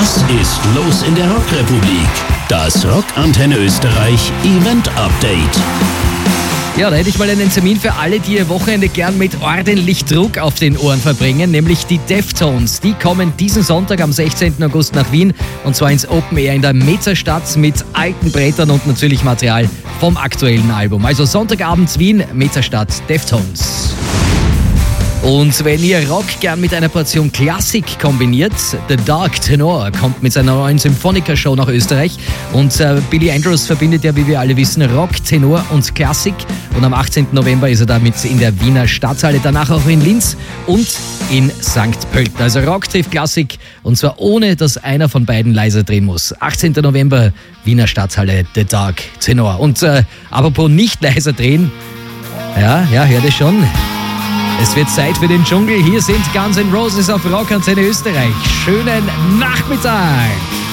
Was ist los in der Rockrepublik? Das Rockantenne Österreich Event Update. Ja, da hätte ich mal einen Termin für alle, die ihr Wochenende gern mit ordentlich Druck auf den Ohren verbringen, nämlich die Deftones. Die kommen diesen Sonntag am 16. August nach Wien und zwar ins Open Air in der Metastadt mit alten Brettern und natürlich Material vom aktuellen Album. Also Sonntagabend Wien, Metastadt, Deftones. Und wenn ihr Rock gern mit einer Portion Klassik kombiniert, The Dark Tenor kommt mit seiner neuen Symphoniker-Show nach Österreich. Und Billy Andrews verbindet ja, wie wir alle wissen, Rock, Tenor und Klassik. Und am 18. November ist er damit in der Wiener Stadthalle, danach auch in Linz und in St. Pölten. Also Rock trifft Klassik und zwar ohne, dass einer von beiden leiser drehen muss. 18. November, Wiener Stadthalle, The Dark Tenor. Und apropos nicht leiser drehen, ja, hört ihr schon. Es wird Zeit für den Dschungel. Hier sind Guns N' Roses auf Rockantenne Österreich. Schönen Nachmittag!